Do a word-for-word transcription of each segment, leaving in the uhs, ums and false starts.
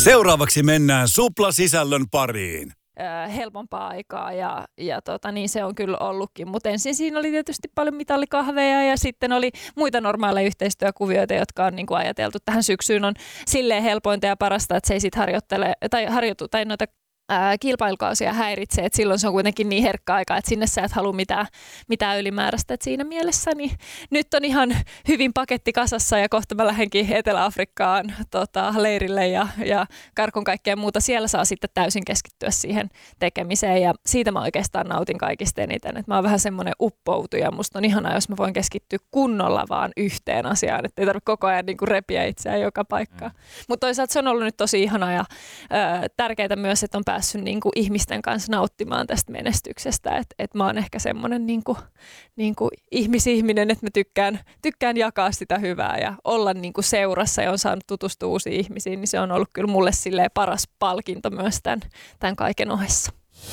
Seuraavaksi mennään Supla-sisällön pariin. helpompaa aikaa ja, ja tota, niin se on kyllä ollutkin. Mutta ensin siinä oli tietysti paljon mitallikahveja ja sitten oli muita normaaleja yhteistyökuvioita, jotka on niin kuin ajateltu tähän syksyyn on silleen helpointa ja parasta, että se ei sitten harjoittele tai harjoitu tai noita ää, kilpailukausia häiritsee, että silloin se on kuitenkin niin herkkä aika, että sinne sä et halua mitään, mitään ylimääräistä. Et siinä mielessä niin nyt on ihan hyvin paketti kasassa ja kohta mä lähdenkin Etelä-Afrikkaan tota, leirille ja, ja karkun kaikkea muuta. Siellä saa sitten täysin keskittyä siihen tekemiseen ja siitä mä oikeastaan nautin kaikista eniten. Et mä oon vähän semmoinen uppoutuja. Musta on ihanaa, jos mä voin keskittyä kunnolla vaan yhteen asiaan, että ei tarvitse koko ajan niin kuin repiä itseään joka paikkaan. Mm. Mutta toisaalta se on ollut nyt tosi ihanaa ja ö, tärkeää myös, että on päässyt niin kuin ihmisten kanssa nauttimaan tästä menestyksestä. Että et mä oon ehkä semmoinen niin kuin, niin kuin ihmisihminen, että mä tykkään, tykkään jakaa sitä hyvää ja olla niin kuin seurassa ja on saanut tutustua uusiin ihmisiin, niin se on ollut kyllä mulle silleen paras palkinto myös tämän, tämän kaiken ohessa.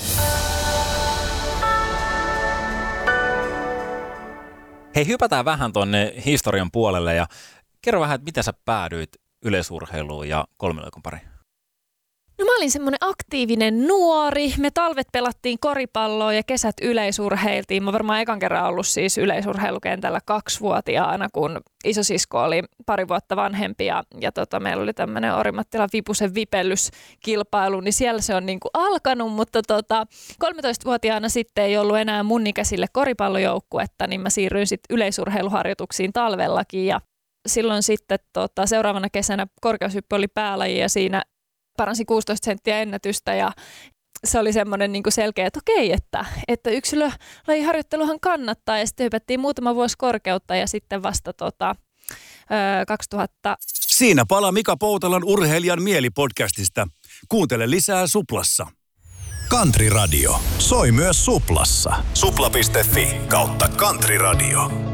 Hei, hypätään vähän tuonne historian puolelle ja kerro vähän, että miten sä päädyit yleisurheiluun ja kolmiloikon pariin? No mä olin semmoinen aktiivinen nuori. Me talvet pelattiin koripalloa ja kesät yleisurheiltiin. Mä varmaan ekan kerran ollut siis yleisurheilukentällä kaksivuotiaana, kun isosisko oli pari vuotta vanhempi ja, ja tota, meillä oli tämmöinen Orimattilan Vipusen vipellyskilpailu, niin siellä se on niinku alkanut, mutta tota, kolmetoistavuotiaana sitten ei ollut enää mun ikäisille koripallojoukkuetta, niin mä siirryin sitten yleisurheiluharjoituksiin talvellakin ja silloin sitten tota, seuraavana kesänä korkeushyppy oli päälaji ja siinä paransi kuusitoista senttiä ennätystä ja se oli semmoinen niin kuin selkeä, että okei, että, että yksilölajiharjoitteluhan kannattaa ja sitten hypättiin muutama vuosi korkeutta ja sitten vasta tota, kaksituhatta. Siinä palaa Mika Poutalan Urheilijan mieli-podcastista. Kuuntele lisää Suplassa. Country Radio soi myös Suplassa. Supla piste fi kautta Country Radio.